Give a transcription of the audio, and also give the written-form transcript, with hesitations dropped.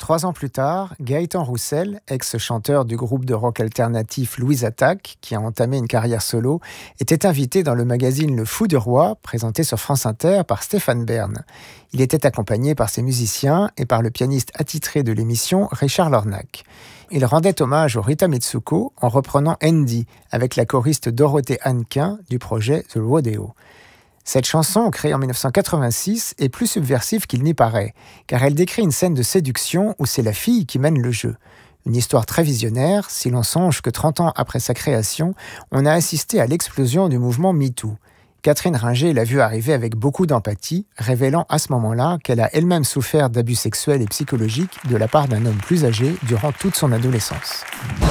3 ans plus tard, Gaëtan Roussel, ex-chanteur du groupe de rock alternatif Louise Attaque, qui a entamé une carrière solo, était invité dans le magazine Le Fou du Roi, présenté sur France Inter par Stéphane Bern. Il était accompagné par ses musiciens et par le pianiste attitré de l'émission Richard Lornac. Il rendait hommage au Rita Mitsuko en reprenant Andy avec la choriste Dorothée Hannequin du projet The Rodeo. Cette chanson, créée en 1986, est plus subversive qu'il n'y paraît, car elle décrit une scène de séduction où c'est la fille qui mène le jeu. Une histoire très visionnaire, si l'on songe que 30 ans après sa création, on a assisté à l'explosion du mouvement MeToo. Catherine Ringer l'a vue arriver avec beaucoup d'empathie, révélant à ce moment-là qu'elle a elle-même souffert d'abus sexuels et psychologiques de la part d'un homme plus âgé durant toute son adolescence.